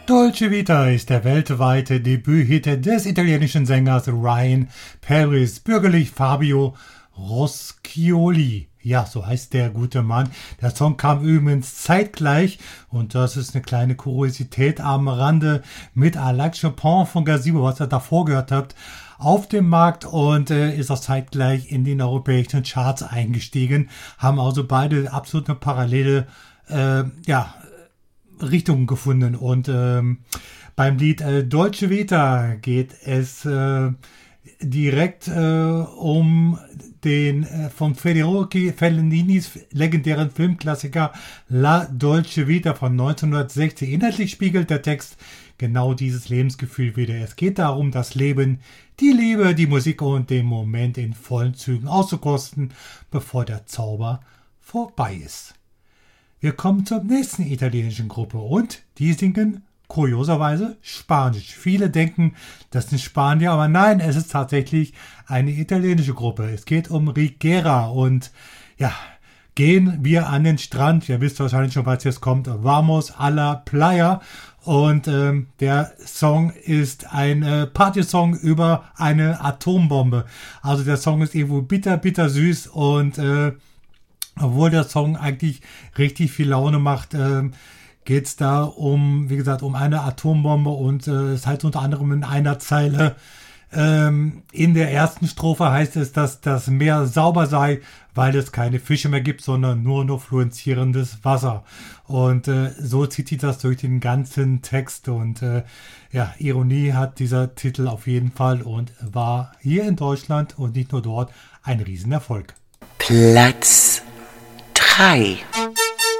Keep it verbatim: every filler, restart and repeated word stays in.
Dolce Vita ist der weltweite Debüthit des italienischen Sängers Ryan Paris, bürgerlich Fabio Roscioli. Ja, so heißt der gute Mann. Der Song kam übrigens zeitgleich, und das ist eine kleine Kuriosität am Rande, mit I Like Chopin von Gazebo, was ihr davor gehört habt, auf dem Markt, und äh, ist auch zeitgleich in den europäischen Charts eingestiegen. Haben also beide absolut eine parallele äh, ja, Richtungen gefunden. Und ähm, beim Lied äh, Dolce Vita geht es äh, direkt äh, um den äh, von Federico Fellinis legendären Filmklassiker La Dolce Vita von neunzehnhundertsechzig. Inhaltlich spiegelt der Text genau dieses Lebensgefühl wider. Es geht darum, das Leben, die Liebe, die Musik und den Moment in vollen Zügen auszukosten, bevor der Zauber vorbei ist. Wir kommen zur nächsten italienischen Gruppe, und die singen kurioserweise Spanisch. Viele denken, das sind Spanier, aber nein, es ist tatsächlich eine italienische Gruppe. Es geht um Rigera, und ja, gehen wir an den Strand. Ihr wisst wahrscheinlich schon, was jetzt kommt. Vamos a la playa. Und ähm, der Song ist ein äh, Partysong über eine Atombombe. Also der Song ist irgendwo bitter, bitter süß, und äh, obwohl der Song eigentlich richtig viel Laune macht, äh, geht es da um, wie gesagt, um eine Atombombe, und äh, es heißt unter anderem in einer Zeile, ähm, in der ersten Strophe heißt es, dass das Meer sauber sei, weil es keine Fische mehr gibt, sondern nur noch fluoreszierendes Wasser. Und äh, so zieht sich das durch den ganzen Text, und äh, ja, Ironie hat dieser Titel auf jeden Fall und war hier in Deutschland und nicht nur dort ein Riesenerfolg. Platz drei.